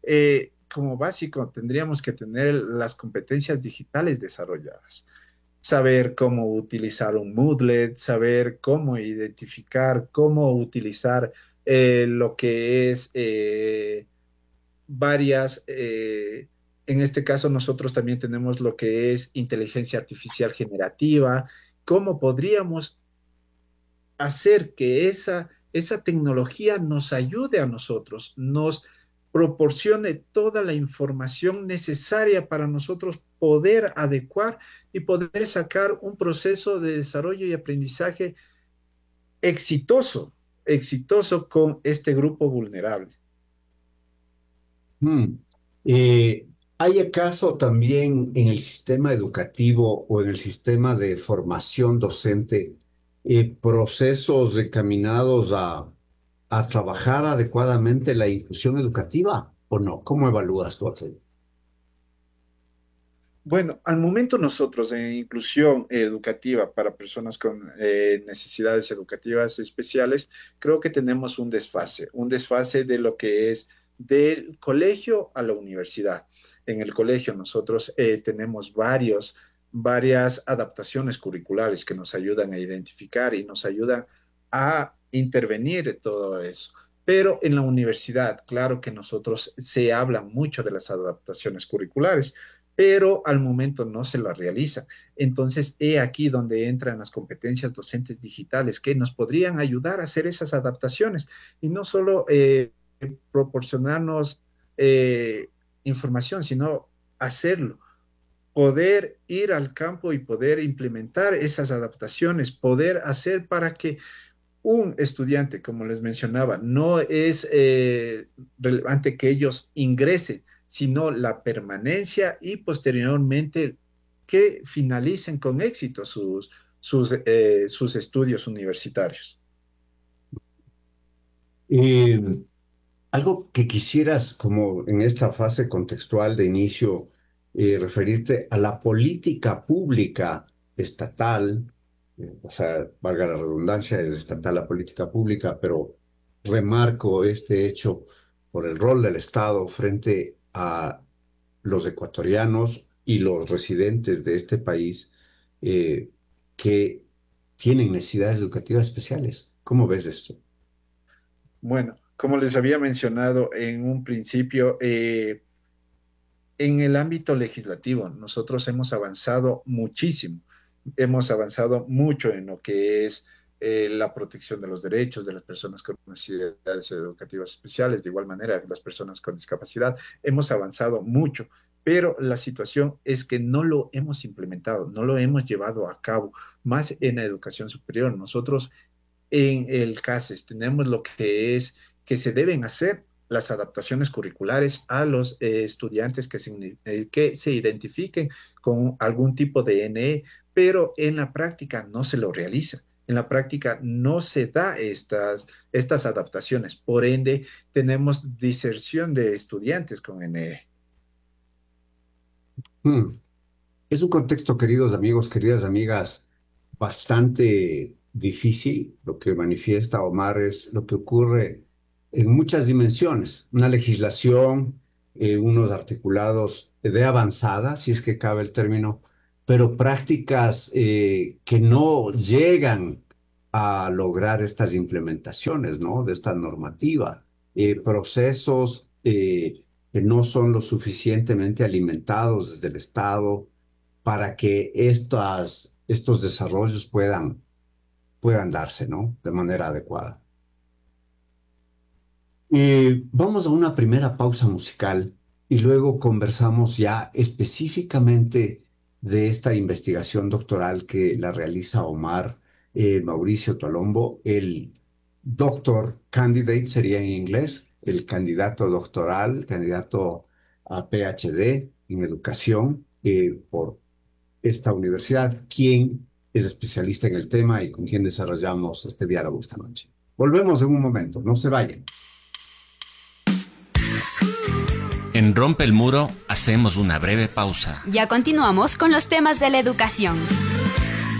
como básico tendríamos que tener las competencias digitales desarrolladas, saber cómo utilizar un Moodlet, saber cómo identificar, cómo utilizar lo que es varias, en este caso nosotros también tenemos lo que es inteligencia artificial generativa, cómo podríamos hacer que esa tecnología nos ayude a nosotros, nos proporcione toda la información necesaria para nosotros poder adecuar y poder sacar un proceso de desarrollo y aprendizaje exitoso, exitoso con este grupo vulnerable. Mm. Eh, ¿Hay acaso también en el sistema educativo o en el sistema de formación docente procesos encaminados a trabajar adecuadamente la inclusión educativa o no? ¿Cómo evalúas tú aquello? Bueno, al momento nosotros en inclusión educativa para personas con necesidades educativas especiales, creo que tenemos un desfase de lo que es del colegio a la universidad. En el colegio nosotros tenemos varias adaptaciones curriculares que nos ayudan a identificar y nos ayudan a intervenir en todo eso. Pero en la universidad, claro que nosotros se habla mucho de las adaptaciones curriculares, pero al momento no se la realiza. Entonces, he aquí donde entran las competencias docentes digitales que nos podrían ayudar a hacer esas adaptaciones y no solo proporcionarnos eh, información, sino hacerlo, poder ir al campo y poder implementar esas adaptaciones, poder hacer para que un estudiante, como les mencionaba, no es relevante que ellos ingresen, sino la permanencia y posteriormente que finalicen con éxito sus estudios universitarios. Eh, Algo que quisieras, como en esta fase contextual de inicio, referirte a la política pública estatal, o sea, valga la redundancia, es estatal la política pública, pero remarco este hecho por el rol del Estado frente a los ecuatorianos y los residentes de este país eh, que tienen necesidades educativas especiales. ¿Cómo ves esto? Bueno, como les había mencionado en un principio, en el ámbito legislativo, nosotros hemos avanzado muchísimo, hemos avanzado mucho en lo que es la protección de los derechos de las personas con necesidades educativas especiales, de igual manera que las personas con discapacidad, hemos avanzado mucho, pero la situación es que no lo hemos implementado, no lo hemos llevado a cabo, más en la educación superior. Nosotros en el CASES tenemos lo que es que se deben hacer las adaptaciones curriculares a los estudiantes que se identifiquen con algún tipo de NE, pero en la práctica no se lo realiza. En la práctica no se da estas adaptaciones. Por ende, tenemos diserción de estudiantes con NE. Hmm. Es un contexto, queridos amigos, queridas amigas, bastante difícil. Lo que manifiesta Omar es lo que ocurre en muchas dimensiones. Una legislación, unos articulados de avanzada, si es que cabe el término, pero prácticas que no llegan a lograr estas implementaciones, ¿no? De esta normativa. Procesos que no son lo suficientemente alimentados desde el Estado para que estos desarrollos puedan darse, ¿no? De manera adecuada. Vamos a una primera pausa musical y luego conversamos ya específicamente de esta investigación doctoral que la realiza Omar Mauricio Tolombo. El doctor candidate sería en inglés, el candidato doctoral, candidato a PhD en educación por esta universidad, quien es especialista en el tema y con quien desarrollamos este diálogo esta noche. Volvemos en un momento, no se vayan. En Rompe el Muro hacemos una breve pausa. Ya continuamos con los temas de la educación.